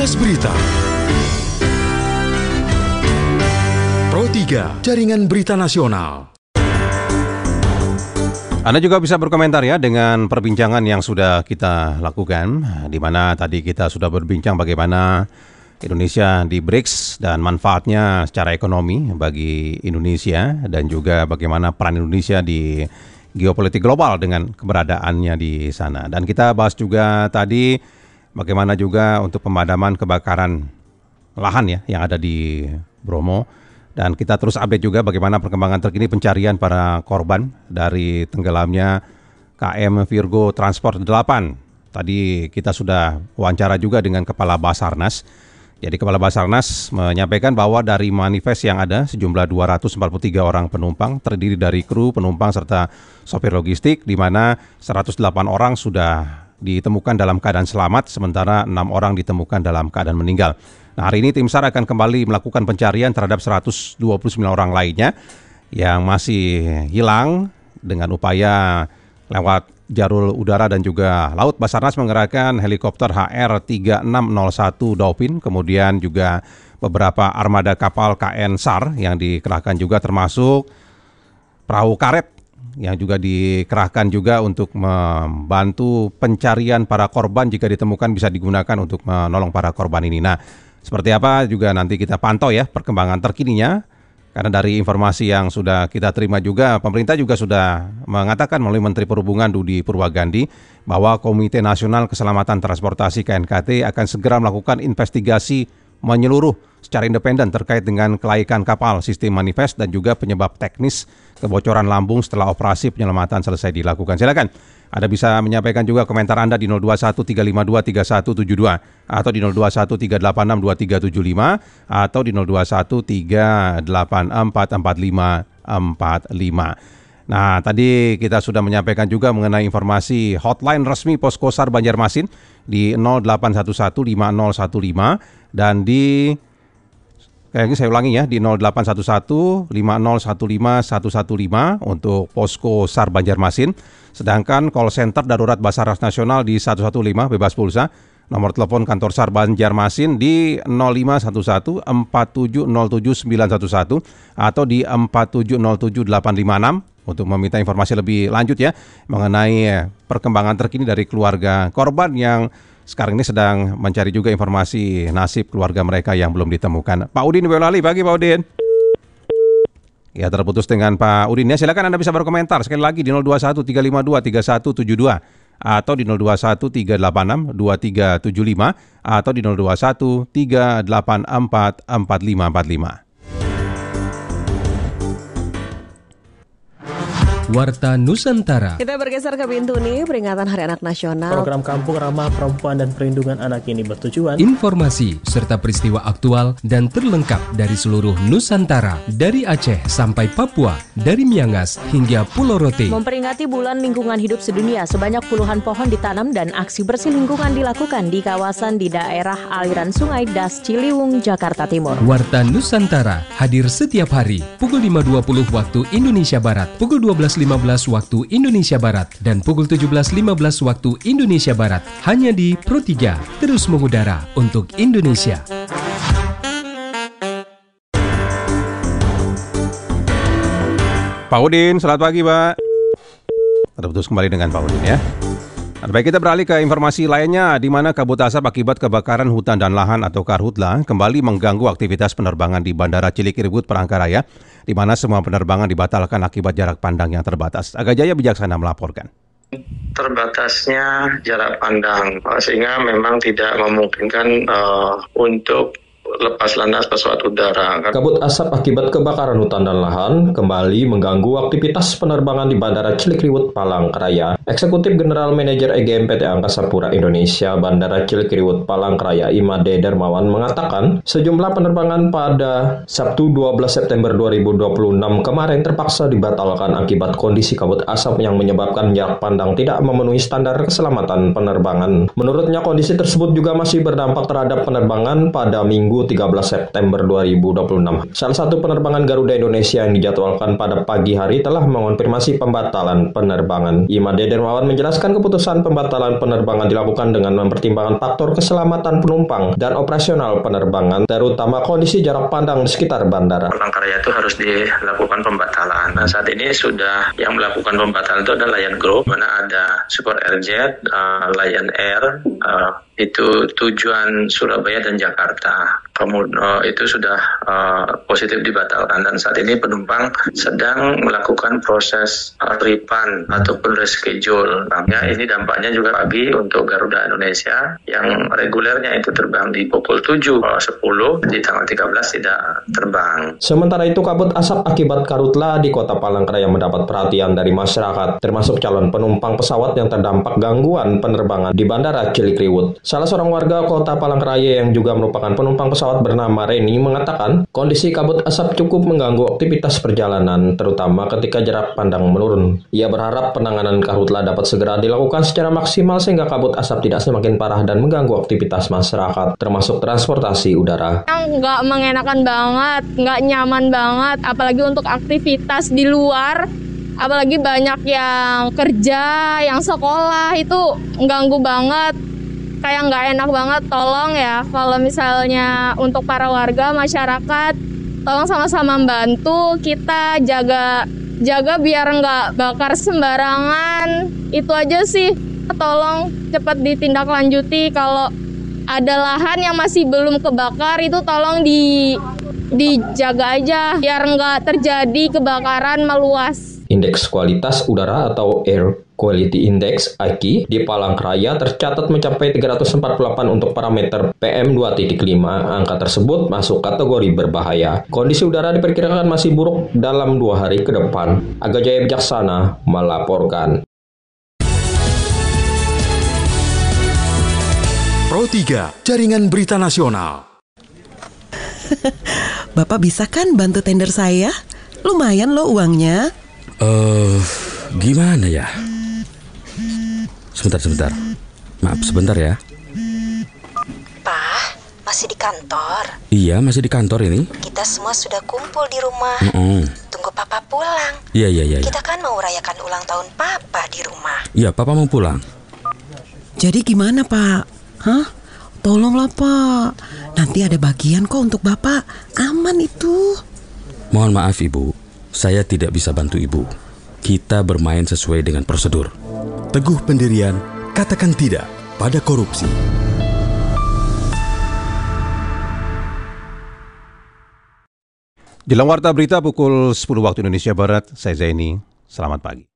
Kilas Berita Pro 3, Jaringan Berita Nasional. Anda juga bisa berkomentar ya dengan perbincangan yang sudah kita lakukan, di mana tadi kita sudah berbincang bagaimana Indonesia di BRICS dan manfaatnya secara ekonomi bagi Indonesia, dan juga bagaimana peran Indonesia di geopolitik global dengan keberadaannya di sana. Dan kita bahas juga tadi bagaimana juga untuk pemadaman kebakaran lahan ya yang ada di Bromo. Dan kita terus update juga bagaimana perkembangan terkini pencarian para korban dari tenggelamnya KM Virgo Transport 8. Tadi kita sudah wawancara juga dengan Kepala Basarnas. Jadi Kepala Basarnas menyampaikan bahwa dari manifest yang ada sejumlah 243 orang penumpang terdiri dari kru, penumpang serta sopir logistik, di mana 108 orang sudah ditemukan dalam keadaan selamat, sementara 6 orang ditemukan dalam keadaan meninggal. Nah, hari ini tim SAR akan kembali melakukan pencarian terhadap 129 orang lainnya yang masih hilang dengan upaya lewat jalur udara dan juga laut. Basarnas mengerahkan helikopter HR-3601 Dolphin, kemudian juga beberapa armada kapal KN SAR yang dikerahkan juga, termasuk perahu karet yang juga dikerahkan juga untuk membantu pencarian para korban jika ditemukan bisa digunakan untuk menolong para korban ini. Nah, seperti apa juga nanti kita pantau ya perkembangan terkininya, karena dari informasi yang sudah kita terima juga, pemerintah juga sudah mengatakan melalui Menteri Perhubungan Budi Purwagandi bahwa Komite Nasional Keselamatan Transportasi KNKT akan segera melakukan investigasi menyeluruh secara independen terkait dengan kelaikan kapal, sistem manifest dan juga penyebab teknis kebocoran lambung setelah operasi penyelamatan selesai dilakukan. Silakan Anda bisa menyampaikan juga komentar Anda di 0213523172 atau di 0213862375 atau di 0213844545. Nah, tadi kita sudah menyampaikan juga mengenai informasi hotline resmi Posko SAR Banjarmasin di 08115015 dan di kayaknya saya ulangi ya, di 081150151115 untuk Posko SAR Banjarmasin. Sedangkan call center darurat Basarnas Nasional di 115 bebas pulsa. Nomor telepon kantor SAR Banjarmasin di 051147079111 atau di 4707856 untuk meminta informasi lebih lanjut ya mengenai perkembangan terkini dari keluarga korban yang sekarang ini sedang mencari juga informasi nasib keluarga mereka yang belum ditemukan. Pak Udin Boyolali, pagi Pak Udin. Ya, terputus dengan Pak Udin ya. Silakan Anda bisa berkomentar sekali lagi di 0213523172 atau di 0213862375 atau di 0213844545. Warta Nusantara. Kita bergeser ke Bintuni, peringatan Hari Anak Nasional. Program Kampung Ramah Perempuan dan Perlindungan Anak ini bertujuan Informasi serta peristiwa aktual dan terlengkap dari seluruh Nusantara, dari Aceh sampai Papua, dari Miangas hingga Pulau Rote. Memperingati Bulan Lingkungan Hidup Sedunia, sebanyak puluhan pohon ditanam dan aksi bersih lingkungan dilakukan di kawasan di daerah aliran sungai Das Ciliwung, Jakarta Timur. Warta Nusantara hadir setiap hari pukul 5.20 waktu Indonesia Barat, pukul 12.15 waktu Indonesia Barat, dan pukul 17.15 waktu Indonesia Barat. Hanya di Pro 3, terus mengudara untuk Indonesia. Pak Udin, selamat pagi Pak. Terputus kembali dengan Pak Udin ya. Baik, kita beralih ke informasi lainnya, di mana kabut asap akibat kebakaran hutan dan lahan atau karhutla kembali mengganggu aktivitas penerbangan di Bandara Cilikriwut, Palangkaraya, di mana semua penerbangan dibatalkan akibat jarak pandang yang terbatas. Aga Jaya Bijaksana melaporkan. Terbatasnya jarak pandang, sehingga memang tidak memungkinkan untuk lepas landas pesawat udara. Kabut asap akibat kebakaran hutan dan lahan kembali mengganggu aktivitas penerbangan di Bandara Cilikriwut, Palangkaraya. Eksekutif General Manager EGM PT Angkasa Pura Indonesia Bandara Cilikriwut, Palangkaraya, Imade Darmawan mengatakan sejumlah penerbangan pada Sabtu 12 September 2026 kemarin terpaksa dibatalkan akibat kondisi kabut asap yang menyebabkan jarak pandang tidak memenuhi standar keselamatan penerbangan. Menurutnya, kondisi tersebut juga masih berdampak terhadap penerbangan pada Minggu 13 September 2026. Salah satu penerbangan Garuda Indonesia yang dijadwalkan pada pagi hari telah mengonfirmasi pembatalan penerbangan. Imade Dermawan menjelaskan keputusan pembatalan penerbangan dilakukan dengan mempertimbangkan faktor keselamatan penumpang dan operasional penerbangan, terutama kondisi jarak pandang di sekitar bandara. Palangkaraya itu harus dilakukan pembatalan. Nah, saat ini sudah yang melakukan pembatalan itu adalah Lion Group, mana ada Super Airjet, Lion Air, itu tujuan Surabaya dan Jakarta. Kemudian itu sudah positif dibatalkan, dan saat ini penumpang sedang melakukan proses refund ataupun reschedule. Nah, ini dampaknya juga pagi untuk Garuda Indonesia yang regulernya itu terbang di pukul 7.10 di tanggal 13 tidak terbang. Sementara itu, kabut asap akibat karhutla di Kota Palangkaraya mendapat perhatian dari masyarakat, termasuk calon penumpang pesawat yang terdampak gangguan penerbangan di Bandara Cilikriwut. Salah seorang warga Kota Palangkaraya yang juga merupakan penumpang pesawat bernama Reni mengatakan kondisi kabut asap cukup mengganggu aktivitas perjalanan, terutama ketika jarak pandang menurun. Ia berharap penanganan karhutla dapat segera dilakukan secara maksimal sehingga kabut asap tidak semakin parah dan mengganggu aktivitas masyarakat, termasuk transportasi udara. Nggak mengenakan banget, nggak nyaman banget, apalagi untuk aktivitas di luar. Apalagi banyak yang kerja, yang sekolah, itu ganggu banget. Kayak nggak enak banget. Tolong ya, kalau misalnya untuk para warga, masyarakat, tolong sama-sama membantu kita jaga biar nggak bakar sembarangan. Itu aja sih. Tolong cepat ditindaklanjuti. Kalau ada lahan yang masih belum kebakar, itu tolong dijaga aja biar nggak terjadi kebakaran meluas. Indeks kualitas udara atau Air Quality Index (AQI) di Palangkaraya tercatat mencapai 348 untuk parameter PM 2.5. Angka tersebut masuk kategori berbahaya. Kondisi udara diperkirakan masih buruk dalam 2 hari ke depan. Aga Jaya Bijaksana melaporkan. Pro 3, Jaringan Berita Nasional. Bapak bisa kan bantu tender saya? Lumayan loh uangnya. Gimana ya? Sebentar. Maaf, sebentar ya. Pak, masih di kantor? Iya, masih di kantor ini. Kita semua sudah kumpul di rumah. Tunggu Papa pulang. Iya. Kita kan mau rayakan ulang tahun Papa di rumah. Iya, Papa mau pulang. Jadi gimana, Pak? Hah? Tolonglah, Pak. Nanti ada bagian kok untuk Bapak. Aman itu. Mohon maaf, Ibu. Saya tidak bisa bantu Ibu. Kita bermain sesuai dengan prosedur. Teguh pendirian, katakan tidak pada korupsi. Jelang warta berita pukul 10 waktu Indonesia Barat, saya Zaini. Selamat pagi.